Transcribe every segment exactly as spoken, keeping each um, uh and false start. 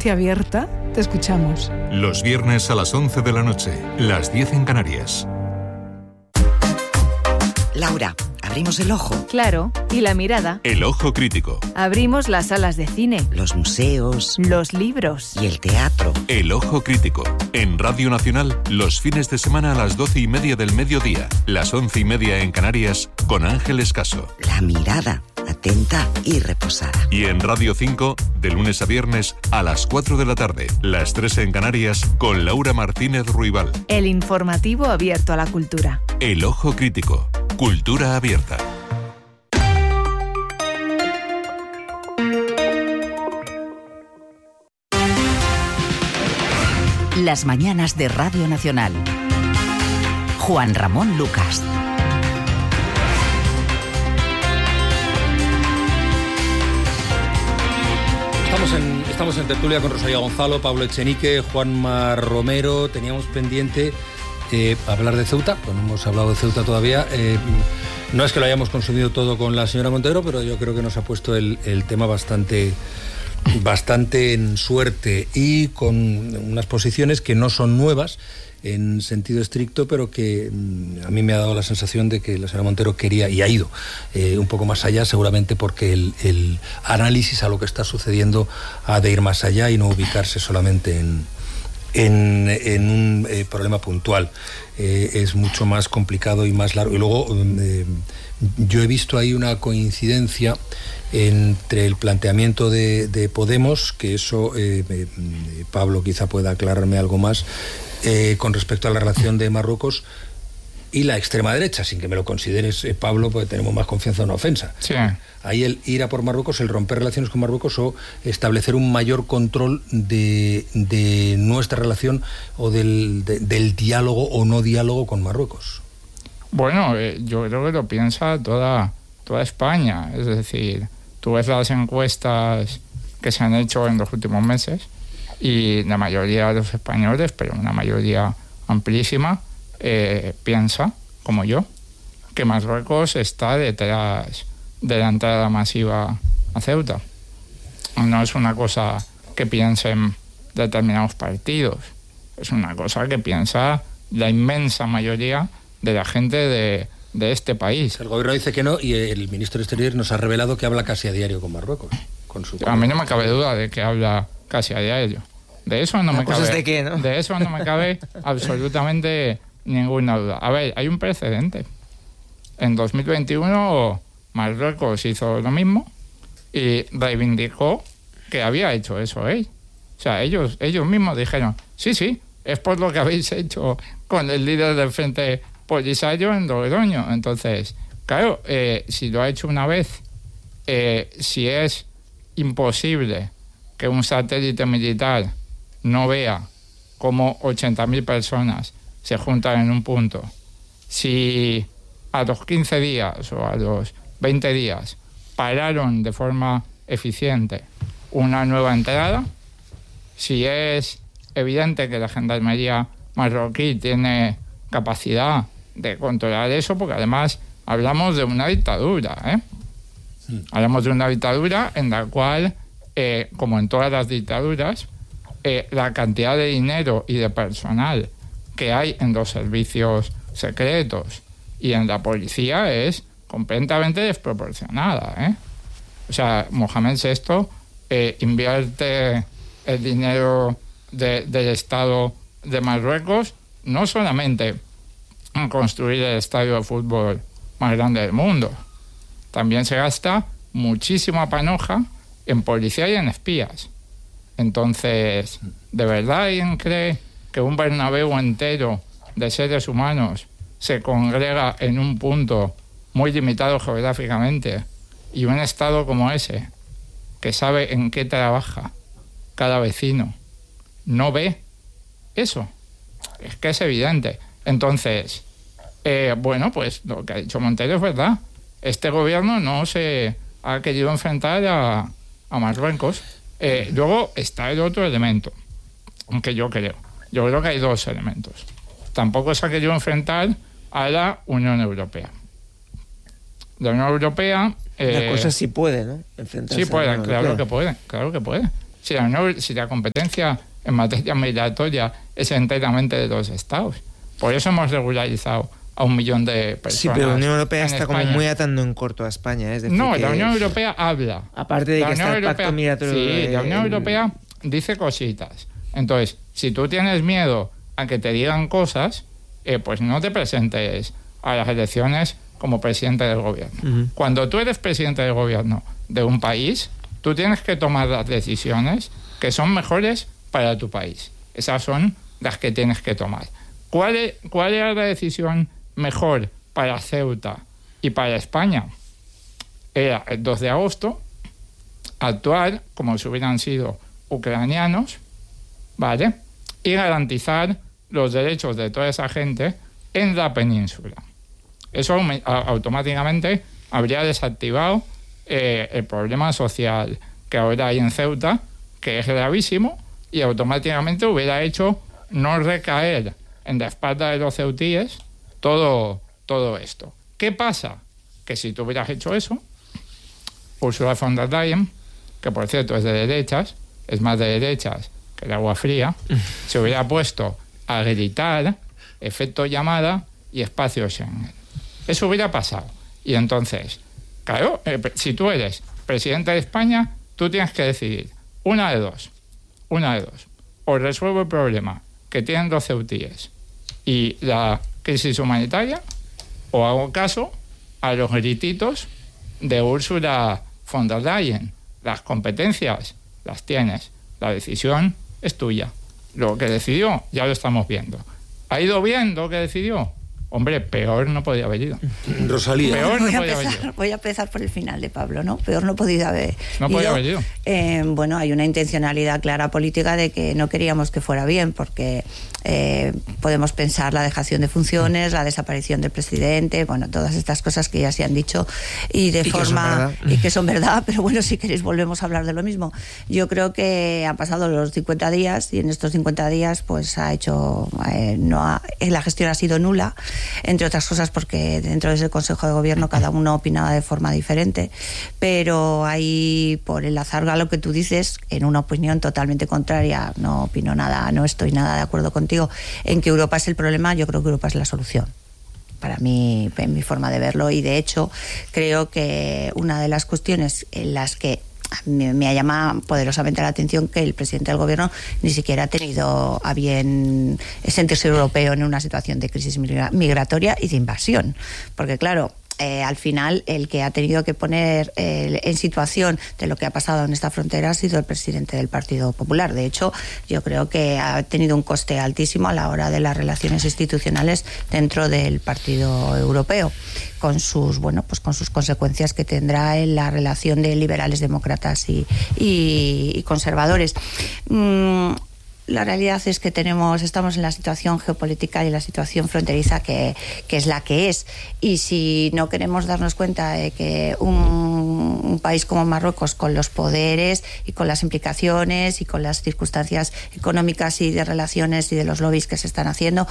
Mente Abierta, te escuchamos. Los viernes a las once de la noche, las diez en Canarias. Laura, ¿abrimos el ojo? Claro, y la mirada. El ojo crítico. Abrimos las salas de cine. Los museos. Los libros. Y el teatro. El ojo crítico. En Radio Nacional, los fines de semana a las doce y media del mediodía, las once y media en Canarias, con Ángeles Caso. La mirada, atenta y reposada. Y en Radio cinco, de lunes a viernes, a las cuatro de la tarde, las tres en Canarias, con Laura Martínez Ruibal. El informativo abierto a la cultura. El ojo crítico. Cultura abierta. Las mañanas de Radio Nacional. Juan Ramón Lucas. Estamos en, estamos en tertulia con Rosalía Gonzalo, Pablo Echenique, Juanma Romero. Teníamos pendiente eh, hablar de Ceuta, pues no hemos hablado de Ceuta todavía. Eh, no es que lo hayamos consumido todo con la señora Montero, pero yo creo que nos ha puesto el, el tema bastante, bastante en suerte y con unas posiciones que no son nuevas en sentido estricto, pero que a mí me ha dado la sensación de que la señora Montero quería y ha ido eh, un poco más allá, seguramente porque el, el análisis a lo que está sucediendo ha de ir más allá y no ubicarse solamente en, en, en un eh, problema puntual. Eh, es mucho más complicado y más largo. Y luego eh, yo he visto ahí una coincidencia entre el planteamiento de, de Podemos, que eso eh, eh, Pablo quizá pueda aclararme algo más, Eh, con respecto a la relación de Marruecos y la extrema derecha, sin que me lo consideres, eh, Pablo, porque tenemos más confianza en una ofensa. Sí. Ahí el ir a por Marruecos, el romper relaciones con Marruecos o establecer un mayor control de, de nuestra relación o del, de, del diálogo o no diálogo con Marruecos. Bueno, eh, yo creo que lo piensa toda, toda España. Es decir, tú ves las encuestas que se han hecho en los últimos meses y la mayoría de los españoles, pero una mayoría amplísima, eh, piensa, como yo, que Marruecos está detrás de la entrada masiva a Ceuta. No es una cosa que piensen determinados partidos, es una cosa que piensa la inmensa mayoría de la gente de, de este país. El gobierno dice que no y el ministro de Exteriores nos ha revelado que habla casi a diario con Marruecos. Con su a mí no me cabe duda de que habla casi a diario. De eso no me cabe. ¿De qué, no? De eso no me cabe absolutamente ninguna duda. A ver, hay un precedente. En dos mil veintiuno Marruecos hizo lo mismo y reivindicó que había hecho eso él. O sea, ellos, ellos mismos dijeron, sí, sí, es por lo que habéis hecho con el líder del Frente Polisario en Logroño. Entonces, claro, eh, si lo ha hecho una vez, eh, si es imposible que un satélite militar no vea cómo ochenta mil personas se juntan en un punto, si a los quince días o a los veinte días pararon de forma eficiente una nueva entrada, si es evidente que la gendarmería marroquí tiene capacidad de controlar eso, porque además hablamos de una dictadura, ¿eh? Sí. Hablamos de una dictadura en la cual, eh, como en todas las dictaduras, eh, la cantidad de dinero y de personal que hay en los servicios secretos y en la policía es completamente desproporcionada, ¿eh? O sea, Mohamed sexto eh, invierte el dinero de, del Estado de Marruecos no solamente en construir el estadio de fútbol más grande del mundo, también se gasta muchísima panoja en policía y en espías. Entonces, ¿de verdad alguien cree que un Bernabéu entero de seres humanos se congrega en un punto muy limitado geográficamente y un estado como ese, que sabe en qué trabaja cada vecino, no ve eso? Es que es evidente. Entonces, eh, bueno, pues lo que ha dicho Montero es verdad. Este gobierno no se ha querido enfrentar a, a Marruecos. Eh, luego está el otro elemento, que yo creo. Yo creo que hay dos elementos. Tampoco se ha querido enfrentar a la Unión Europea. La Unión Europea... Eh, la cosa sí puede, ¿no? Enfrentarse sí puede, claro que puede, claro que puede. Si la, Unión, si la competencia en materia migratoria es enteramente de los Estados. Por eso hemos regularizado a un millón de personas. Sí, pero la Unión Europea está España. como muy atando en corto a España. Es decir, no, que la Unión Europea habla. Aparte de la que Unión está el Europea, pacto migratorio... Sí, de, la Unión el... Europea dice cositas. Entonces, si tú tienes miedo a que te digan cosas, eh, pues no te presentes a las elecciones como presidente del gobierno. Uh-huh. Cuando tú eres presidente del gobierno de un país, tú tienes que tomar las decisiones que son mejores para tu país. Esas son las que tienes que tomar. ¿Cuál, es, cuál era la decisión mejor para Ceuta y para España? Era el dos de agosto actuar como si hubieran sido ucranianos, ¿vale? Y garantizar los derechos de toda esa gente en la península. Eso automáticamente habría desactivado eh, el problema social que ahora hay en Ceuta, que es gravísimo, y automáticamente hubiera hecho no recaer en la espalda de los ceutíes todo, todo esto. ¿Qué pasa? Que si tú hubieras hecho eso, Ursula von der Leyen, que por cierto es de derechas, es más de derechas que el agua fría, se hubiera puesto a gritar efecto llamada y espacio Schengen. Eso hubiera pasado. Y entonces, claro, eh, si tú eres presidente de España, tú tienes que decidir una de dos. Una de dos. O resuelvo el problema que tienen los ceutíes y la crisis humanitaria, o hago caso a los grititos de Ursula von der Leyen. Las competencias las tienes, la decisión es tuya. Lo que decidió, ya lo estamos viendo. ¿Ha ido bien lo que decidió? Hombre, peor no podía haber ido. Rosalía. voy, Peor no a podía empezar, haber ido. voy a empezar por el final de Pablo, ¿no? Peor no podía haber No podía haber ido. Eh, bueno, hay una intencionalidad clara política de que no queríamos que fuera bien, porque eh, podemos pensar la dejación de funciones, la desaparición del presidente, bueno, todas estas cosas que ya se han dicho y de y forma... Que y que son verdad, pero bueno, si queréis volvemos a hablar de lo mismo. Yo creo que han pasado los cincuenta días y en estos cincuenta días pues ha hecho... Eh, no ha, la gestión ha sido nula, entre otras cosas porque dentro de ese Consejo de Gobierno cada uno opinaba de forma diferente, pero ahí, por enlazar a lo que tú dices, en una opinión totalmente contraria, no opino nada, no estoy nada de acuerdo contigo en que Europa es el problema. Yo creo que Europa es la solución, para mí, en mi forma de verlo, y de hecho creo que una de las cuestiones en las que me, me ha llamado poderosamente la atención que el presidente del gobierno ni siquiera ha tenido a bien sentirse europeo en una situación de crisis migratoria y de invasión, porque claro, Eh, al final el que ha tenido que poner eh, en situación de lo que ha pasado en esta frontera ha sido el presidente del Partido Popular. De hecho, yo creo que ha tenido un coste altísimo a la hora de las relaciones institucionales dentro del Partido Europeo, con sus bueno pues con sus consecuencias que tendrá en la relación de liberales, demócratas y, y, y conservadores. Mm, La realidad es que tenemos, estamos en la situación geopolítica y la situación fronteriza que, que es la que es. Y si no queremos darnos cuenta de que un, un país como Marruecos, con los poderes y con las implicaciones y con las circunstancias económicas y de relaciones y de los lobbies que se están haciendo,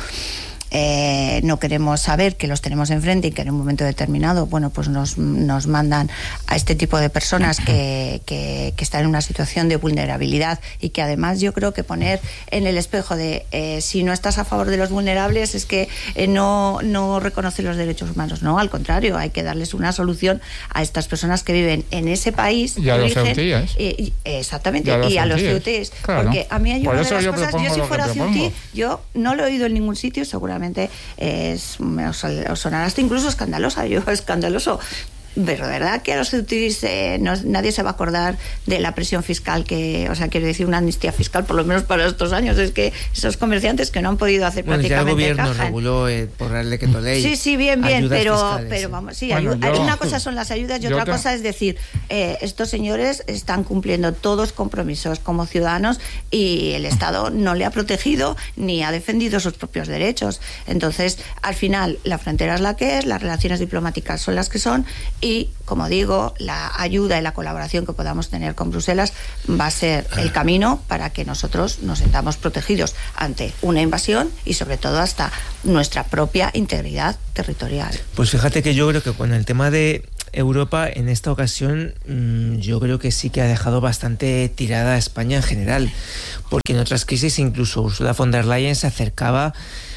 eh, no queremos saber que los tenemos enfrente y que en un momento determinado, bueno, pues nos, nos mandan a este tipo de personas que, que, que están en una situación de vulnerabilidad y que además yo creo que poner en el espejo de eh, si no estás a favor de los vulnerables es que eh, no, no reconoce los derechos humanos. No, al contrario, hay que darles una solución a estas personas que viven en ese país. Y a los ceutíes. Eh, exactamente, y a los y a los ceutíes. ceutíes. Claro. Porque a mí hay Por una eso de las yo cosas, propongo yo si lo que fuera propongo. ceutí, yo no lo he oído en ningún sitio, seguramente es, os, os sonará hasta incluso escandalosa, yo escandaloso. Pero de verdad que a los ceutíes eh, no, nadie se va a acordar de la presión fiscal que, o sea, quiero decir, una amnistía fiscal por lo menos para estos años. Es que esos comerciantes que no han podido hacer bueno, prácticamente ya el gobierno caja. reguló eh, por la ley que ley. Sí, sí, bien, bien, pero, fiscales, pero sí. vamos, sí, Bueno, ayu- yo- una cosa son las ayudas y otra te- cosa es decir, eh, estos señores están cumpliendo todos compromisos como ciudadanos y el Estado no le ha protegido ni ha defendido sus propios derechos. Entonces, al final, la frontera es la que es, las relaciones diplomáticas son las que son y, como digo, la ayuda y la colaboración que podamos tener con Bruselas va a ser el camino para que nosotros nos sentamos protegidos ante una invasión y sobre todo hasta nuestra propia integridad territorial. Pues fíjate que yo creo que con el tema de Europa en esta ocasión mmm, yo creo que sí que ha dejado bastante tirada a España en general, porque en otras crisis incluso Ursula von der Leyen se acercaba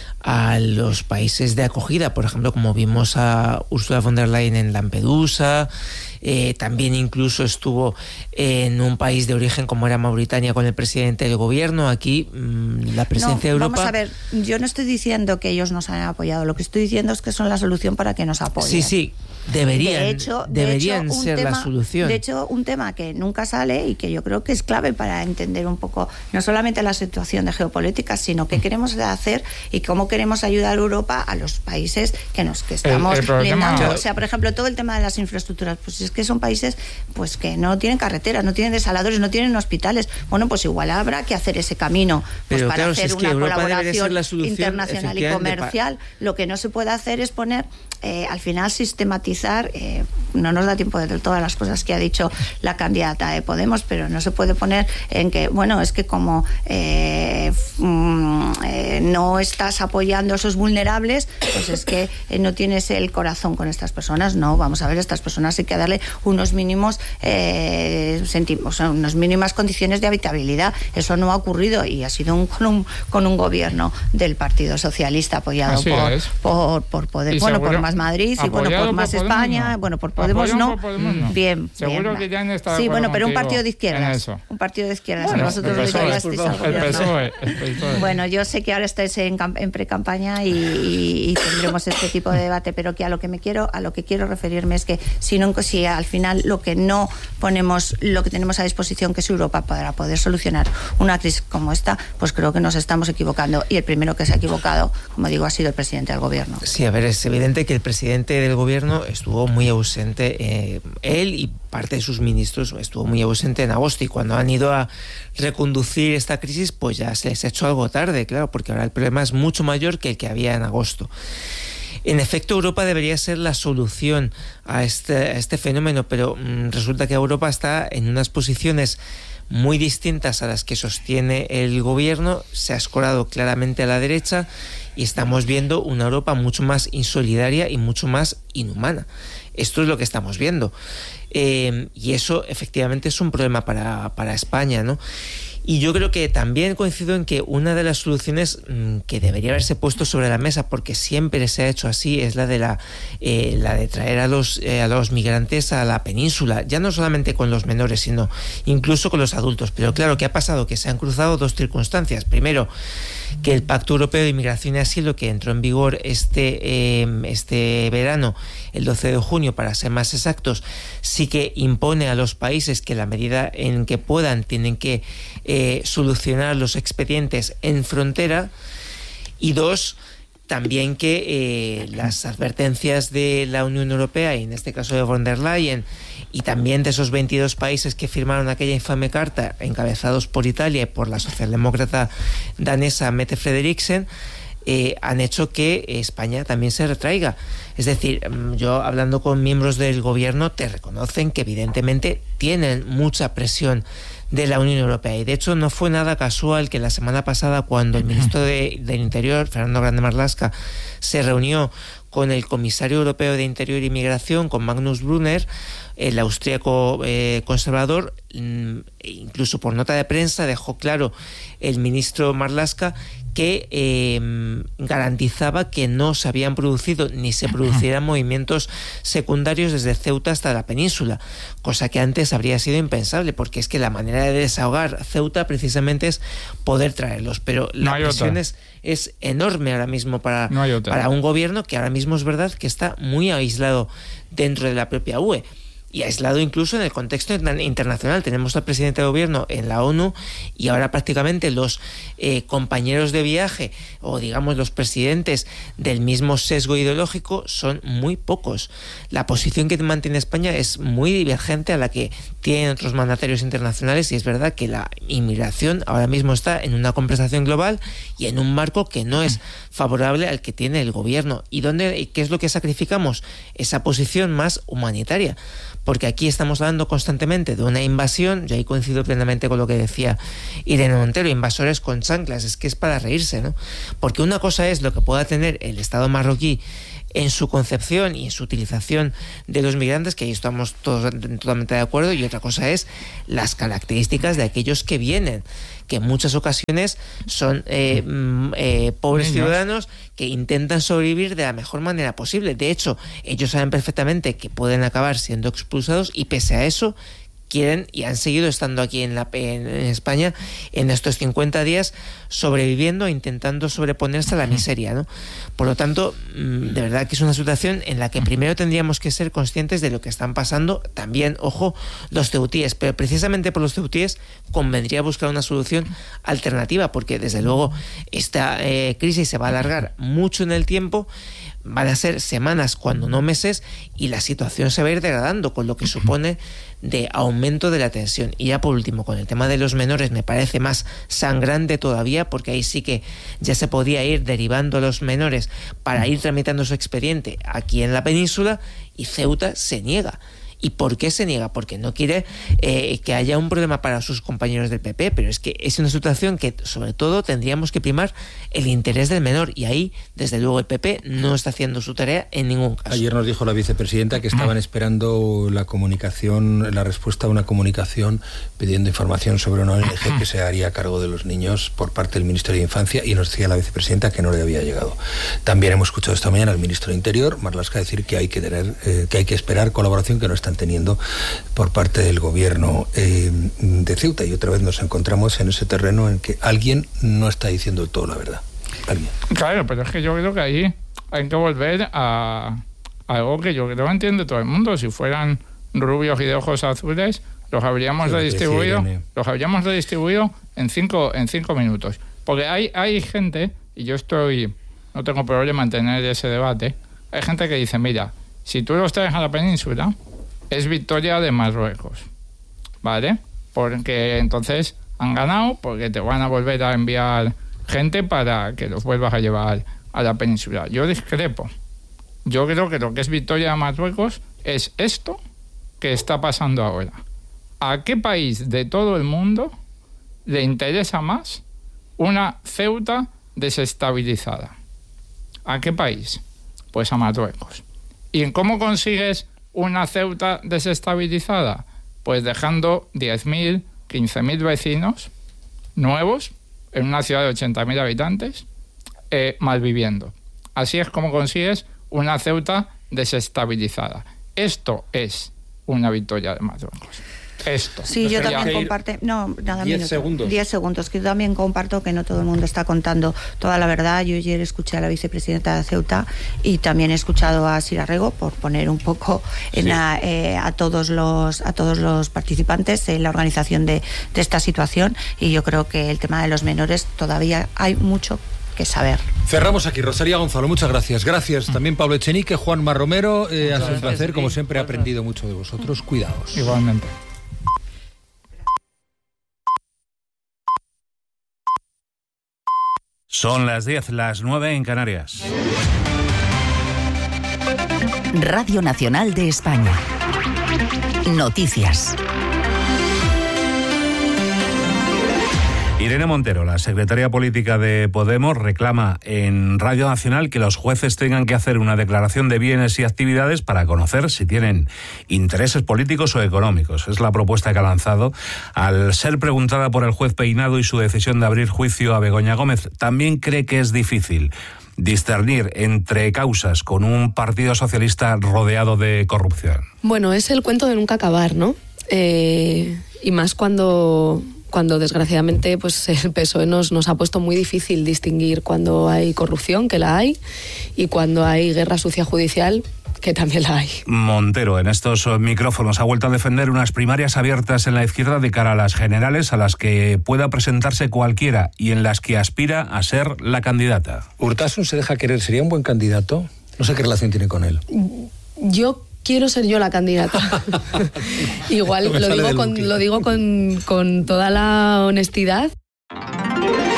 a los países de acogida, por ejemplo, como vimos a Ursula von der Leyen en Lampedusa. Eh, también incluso estuvo en un país de origen como era Mauritania con el presidente del gobierno. Aquí mmm, la presencia no, de Europa... Vamos a ver, yo no estoy diciendo que ellos nos hayan apoyado, lo que estoy diciendo es que son la solución para que nos apoyen. Sí, sí, deberían, de hecho, deberían de hecho, ser tema, la solución. De hecho, un tema que nunca sale y que yo creo que es clave para entender un poco no solamente la situación de geopolítica, sino qué queremos hacer y cómo queremos ayudar a Europa a los países que nos que estamos el, el problema, brindando. O sea, por ejemplo, todo el tema de las infraestructuras, pues es que son países pues que no tienen carreteras, no tienen desaladores, no tienen hospitales. Bueno, pues igual habrá que hacer ese camino pues, Pero, para claro, hacer si es que una Europa colaboración la solución, internacional y comercial. Lo que no se puede hacer es poner, eh, al final, sistematizar. Eh, no nos da tiempo de todas las cosas que ha dicho la candidata de Podemos, pero no se puede poner en que, bueno, es que como eh, mm, eh, no estás apoyando a esos vulnerables, pues es que eh, no tienes el corazón con estas personas. No, vamos a ver, a estas personas hay que darle unos mínimos eh, sentimos, unas mínimas condiciones de habitabilidad. Eso no ha ocurrido y ha sido un, con, un, con un gobierno del Partido Socialista apoyado por, por, por Podemos, bueno, por Más Madrid y bueno, por Más por España, Podemos, no. bueno, por Podemos no. Por Podemos, no. Bien, seguro bien, que ya han estado. Sí, bueno, pero un partido de izquierdas. Un partido de izquierdas. Bueno, vosotros el P S O E, llegasteis al gobierno. El P S O E, el P S O E. Bueno, yo sé que ahora estáis en, en pre-campaña y, y, y tendremos este tipo de debate, pero que a lo que me quiero, a lo que quiero referirme es que si no, si al final lo que no ponemos, lo que tenemos a disposición, que es Europa, para poder solucionar una crisis como esta, pues creo que nos estamos equivocando. Y el primero que se ha equivocado, como digo, ha sido el presidente del gobierno. Sí, a ver, es evidente que el presidente del gobierno estuvo muy ausente, eh, él y parte de sus ministros estuvo muy ausente en agosto, y cuando han ido a reconducir esta crisis, pues ya se les ha hecho algo tarde, claro, porque ahora el problema es mucho mayor que el que había en agosto. En efecto, Europa debería ser la solución a este, a este fenómeno, pero mmm, resulta que Europa está en unas posiciones muy distintas a las que sostiene el gobierno, se ha escorado claramente a la derecha y estamos viendo una Europa mucho más insolidaria y mucho más inhumana. Esto es lo que estamos viendo. Eh, y eso efectivamente es un problema para, para España, ¿no? Y yo creo que también coincido en que una de las soluciones mmm, que debería haberse puesto sobre la mesa, porque siempre se ha hecho así, es la de la, eh, la de traer a los, eh, a los migrantes a la península, ya no solamente con los menores, sino incluso con los adultos. Pero claro, ¿qué ha pasado? Que se han cruzado dos circunstancias. Primero, que el Pacto Europeo de Inmigración y Asilo, que entró en vigor este, eh, este verano, el doce de junio para ser más exactos, sí que impone a los países que en la medida en que puedan tienen que eh, solucionar los expedientes en frontera. Y dos, también que eh, las advertencias de la Unión Europea, y en este caso de von der Leyen, y también de esos veintidós países que firmaron aquella infame carta, encabezados por Italia y por la socialdemócrata danesa Mette Frederiksen, eh, han hecho que España también se retraiga. Es decir, yo hablando con miembros del gobierno te reconocen que evidentemente tienen mucha presión de la Unión Europea, y de hecho no fue nada casual que la semana pasada, cuando el ministro de, del Interior, Fernando Grande Marlaska, se reunió con el comisario europeo de Interior y Migración, con Magnus Brunner, el austríaco eh, conservador, incluso por nota de prensa dejó claro el ministro Marlaska que eh, garantizaba que no se habían producido ni se producirán movimientos secundarios desde Ceuta hasta la península, cosa que antes habría sido impensable, porque es que la manera de desahogar Ceuta precisamente es poder traerlos, pero la no presión es, es enorme ahora mismo para, no para un gobierno que ahora mismo es verdad que está muy aislado dentro de la propia U E. Y aislado incluso en el contexto internacional. Tenemos al presidente de gobierno en la ONU y ahora prácticamente los eh, compañeros de viaje, o digamos los presidentes del mismo sesgo ideológico, son muy pocos. La posición que mantiene España es muy divergente a la que tienen otros mandatarios internacionales, y es verdad que la inmigración ahora mismo está en una conversación global y en un marco que no es favorable al que tiene el gobierno. ¿Y dónde, y qué es lo que sacrificamos? Esa posición más humanitaria. Porque aquí estamos hablando constantemente de una invasión, yo ahí coincido plenamente con lo que decía Irene Montero, invasores con chanclas, es que es para reírse, ¿no? Porque una cosa es lo que pueda tener el Estado marroquí en su concepción y en su utilización de los migrantes, que ahí estamos todos totalmente de acuerdo, y otra cosa es las características de aquellos que vienen, que en muchas ocasiones son eh, eh, pobres Niños. ciudadanos que intentan sobrevivir de la mejor manera posible. De hecho, ellos saben perfectamente que pueden acabar siendo expulsados y pese a eso quieren y han seguido estando aquí en, la, en, en España en estos cincuenta días sobreviviendo e intentando sobreponerse a la miseria, ¿no? Por lo tanto, de verdad que es una situación en la que primero tendríamos que ser conscientes de lo que están pasando también, ojo, los ceutíes, pero precisamente por los ceutíes convendría buscar una solución alternativa, porque desde luego esta eh, crisis se va a alargar mucho en el tiempo, van a ser semanas, cuando no meses, y la situación se va a ir degradando, con lo que supone de aumento de la tensión. Y ya por último, con el tema de los menores, me parece más sangrante todavía, porque ahí sí que ya se podía ir derivando a los menores para ir tramitando su expediente aquí en la península, y Ceuta se niega. ¿Y por qué se niega? Porque no quiere eh, que haya un problema para sus compañeros del P P, pero es que es una situación que sobre todo tendríamos que primar el interés del menor, y ahí desde luego el P P no está haciendo su tarea en ningún caso. Ayer nos dijo la vicepresidenta que estaban esperando la comunicación, la respuesta a una comunicación pidiendo información sobre una O N G que se haría cargo de los niños por parte del Ministerio de Infancia, y nos decía la vicepresidenta que no le había llegado. También hemos escuchado esta mañana al ministro de Interior, Marlaska, decir que hay que tener, eh, que hay que esperar colaboración que no están teniendo por parte del gobierno eh, de Ceuta, y otra vez nos encontramos en ese terreno en que alguien no está diciendo todo la verdad. Alguien. Claro, pero es que yo creo que ahí hay que volver a algo que yo creo que entiende todo el mundo. Si fueran rubios y de ojos azules, los habríamos sí, redistribuido, decía, los habríamos redistribuido en cinco en cinco minutos. Porque hay hay gente, y yo estoy no tengo problema en tener ese debate, hay gente que dice, mira, si tú los traes a la península, es victoria de Marruecos, ¿vale? Porque entonces han ganado, porque te van a volver a enviar gente para que los vuelvas a llevar a la península. Yo discrepo. Yo creo que lo que es victoria de Marruecos es esto que está pasando ahora. ¿A qué país de todo el mundo le interesa más una Ceuta desestabilizada? ¿A qué país? Pues a Marruecos. ¿Y en cómo consigues una Ceuta desestabilizada? Pues dejando diez mil, quince mil vecinos nuevos en una ciudad de ochenta mil habitantes, eh, malviviendo. Así es como consigues una Ceuta desestabilizada. Esto es una victoria de Marruecos. Esto. Sí, yo también comparto. No, nada, diez segundos. Diez segundos, que yo también comparto que no todo el mundo está contando toda la verdad. Yo ayer escuché a la vicepresidenta de Ceuta y también he escuchado a Sira Rego, por poner un poco en sí. a, eh, a todos los a todos los participantes en la organización de, de esta situación, y yo creo que el tema de los menores todavía hay mucho que saber. Cerramos aquí. Rosalía Gonzalo, muchas gracias. Gracias también Pablo Echenique, Juanma Romero. Eh, ha sido un placer, como siempre he aprendido mucho de vosotros. Cuidaos. Igualmente. Son las diez, las nueve en Canarias. Radio Nacional de España. Noticias. Irene Montero, la secretaria política de Podemos, reclama en Radio Nacional que los jueces tengan que hacer una declaración de bienes y actividades para conocer si tienen intereses políticos o económicos. Es la propuesta que ha lanzado al ser preguntada por el juez Peinado y su decisión de abrir juicio a Begoña Gómez. También cree que es difícil discernir entre causas con un partido socialista rodeado de corrupción. Bueno, es el cuento de nunca acabar, ¿no? Eh, y más cuando... cuando desgraciadamente pues el P S O E nos, nos ha puesto muy difícil distinguir cuando hay corrupción, que la hay, y cuando hay guerra sucia judicial, que también la hay. Montero, en estos micrófonos, ha vuelto a defender unas primarias abiertas en la izquierda de cara a las generales, a las que pueda presentarse cualquiera y en las que aspira a ser la candidata. ¿Urtasun se deja querer? ¿Sería un buen candidato? No sé qué relación tiene con él. Yo quiero ser yo la candidata. Igual lo digo, con, lo digo con, con toda la honestidad.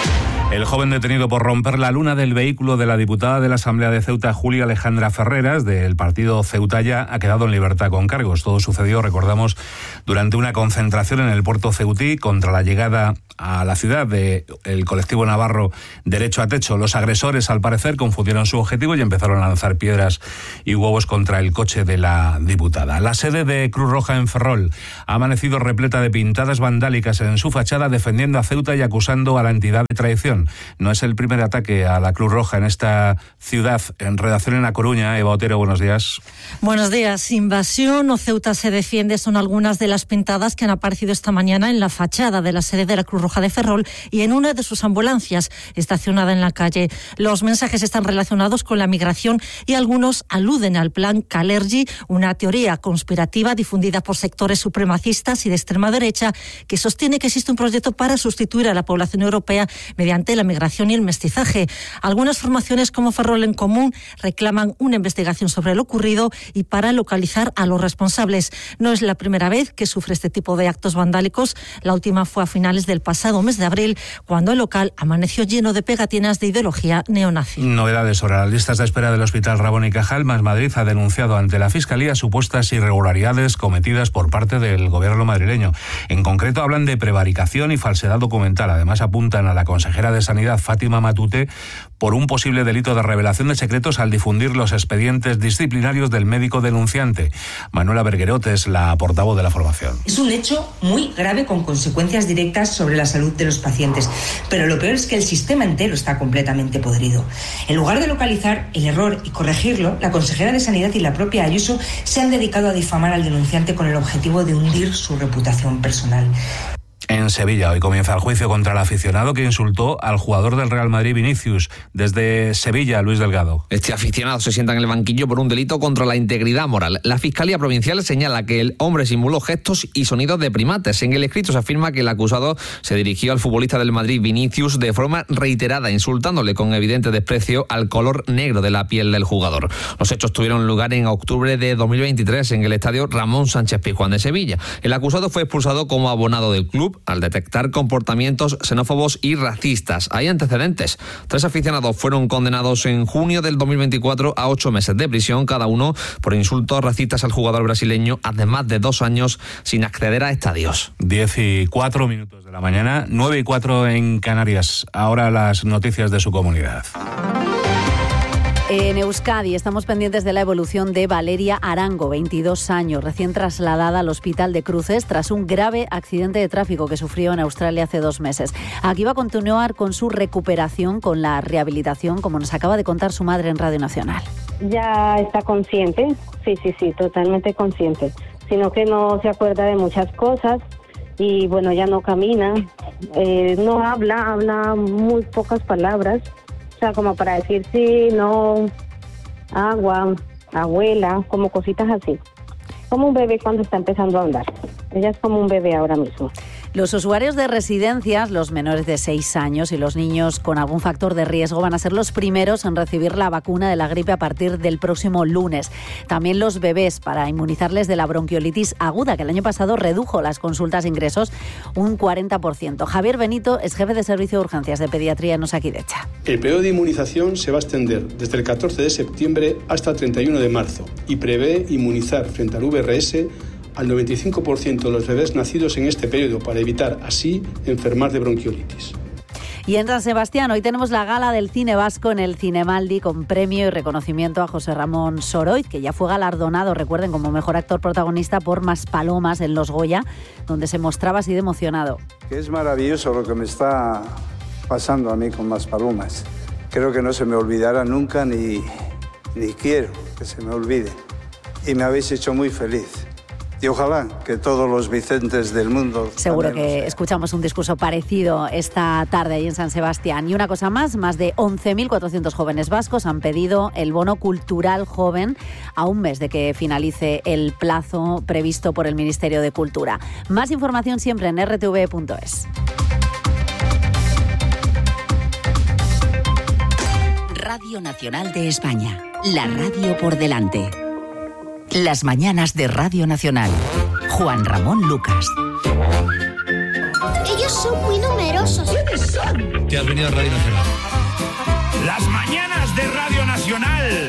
El joven detenido por romper la luna del vehículo de la diputada de la Asamblea de Ceuta, Julia Alejandra Ferreras, del partido Ceutalla, ha quedado en libertad con cargos. Todo sucedió, recordamos, durante una concentración en el puerto ceutí contra la llegada a la ciudad del colectivo navarro Derecho a Techo. Los agresores, al parecer, confundieron su objetivo y empezaron a lanzar piedras y huevos contra el coche de la diputada. La sede de Cruz Roja en Ferrol ha amanecido repleta de pintadas vandálicas en su fachada, defendiendo a Ceuta y acusando a la entidad de traición. No es el primer ataque a la Cruz Roja en esta ciudad. En redacción en A Coruña, Eva Otero, buenos días. Buenos días. Invasión o Ceuta se defiende son algunas de las pintadas que han aparecido esta mañana en la fachada de la sede de la Cruz Roja de Ferrol y en una de sus ambulancias estacionada en la calle. Los mensajes están relacionados con la migración y algunos aluden al plan Kalergi, una teoría conspirativa difundida por sectores supremacistas y de extrema derecha que sostiene que existe un proyecto para sustituir a la población europea mediante la migración y el mestizaje. Algunas formaciones como Ferrol en Común reclaman una investigación sobre lo ocurrido y para localizar a los responsables. No es la primera vez que sufre este tipo de actos vandálicos. La última fue a finales del pasado mes de abril, cuando el local amaneció lleno de pegatinas de ideología neonazi. Novedades sobre las listas de espera del Hospital Ramón y Cajal. Más Madrid ha denunciado ante la Fiscalía supuestas irregularidades cometidas por parte del gobierno madrileño. En concreto hablan de prevaricación y falsedad documental. Además apuntan a la consejera de Sanidad, Fátima Matute, por un posible delito de revelación de secretos al difundir los expedientes disciplinarios del médico denunciante. Manuela Berguerot es la portavoz de la formación. Es un hecho muy grave con consecuencias directas sobre la salud de los pacientes, pero lo peor es que el sistema entero está completamente podrido. En lugar de localizar el error y corregirlo, la consejera de Sanidad y la propia Ayuso se han dedicado a difamar al denunciante con el objetivo de hundir su reputación personal. En Sevilla hoy comienza el juicio contra el aficionado que insultó al jugador del Real Madrid, Vinicius. Desde Sevilla, Luis Delgado. Este aficionado se sienta en el banquillo por un delito contra la integridad moral. La Fiscalía Provincial señala que el hombre simuló gestos y sonidos de primates. En el escrito se afirma que el acusado se dirigió al futbolista del Madrid, Vinicius, de forma reiterada, insultándole con evidente desprecio al color negro de la piel del jugador. Los hechos tuvieron lugar en octubre de dos mil veintitrés en el estadio Ramón Sánchez Pizjuán de Sevilla. El acusado fue expulsado como abonado del club al detectar comportamientos xenófobos y racistas. Hay antecedentes. Tres aficionados fueron condenados en junio del dos mil veinticuatro a ocho meses de prisión, cada uno por insultos racistas al jugador brasileño, además de dos años sin acceder a estadios. Diez y cuatro minutos de la mañana, nueve y cuatro en Canarias. Ahora las noticias de su comunidad. En Euskadi estamos pendientes de la evolución de Valeria Arango, veintidós años, recién trasladada al Hospital de Cruces tras un grave accidente de tráfico que sufrió en Australia hace dos meses. Aquí va a continuar con su recuperación, con la rehabilitación, como nos acaba de contar su madre en Radio Nacional. Ya está consciente, sí, sí, sí, totalmente consciente, sino que no se acuerda de muchas cosas y bueno, ya no camina, eh, no habla, habla muy pocas palabras. O sea, como para decir sí, no, agua, abuela, como cositas así. Como un bebé cuando está empezando a hablar. Ella es como un bebé ahora mismo. Los usuarios de residencias, los menores de seis años y los niños con algún factor de riesgo van a ser los primeros en recibir la vacuna de la gripe a partir del próximo lunes. También los bebés, para inmunizarles de la bronquiolitis aguda, que el año pasado redujo las consultas e ingresos un cuarenta por ciento. Javier Benito es jefe de servicio de urgencias de pediatría en Osakidecha. El periodo de inmunización se va a extender desde el catorce de septiembre hasta el treinta y uno de marzo y prevé inmunizar frente al V R S al noventa y cinco por ciento de los bebés nacidos en este periodo para evitar así enfermar de bronquiolitis. Y en San Sebastián hoy tenemos la gala del cine vasco en el Cinemaldi con premio y reconocimiento a José Ramón Soroit, que ya fue galardonado, recuerden, como mejor actor protagonista por Maspalomas en Los Goya, donde se mostraba así de emocionado. Que es maravilloso lo que me está pasando a mí con Maspalomas. Creo que no se me olvidará nunca ni, ni quiero que se me olvide. Y me habéis hecho muy feliz. Y ojalá que todos los Vicentes del mundo... Seguro que escuchamos un discurso parecido esta tarde ahí en San Sebastián. Y una cosa más, más de once mil cuatrocientos jóvenes vascos han pedido el bono cultural joven a un mes de que finalice el plazo previsto por el Ministerio de Cultura. Más información siempre en erre te ve punto es. Radio Nacional de España, la radio por delante. Las mañanas de Radio Nacional. Juan Ramón Lucas. Ellos son muy numerosos. ¿Quiénes son? Te has venido a Radio Nacional. Las mañanas de Radio Nacional.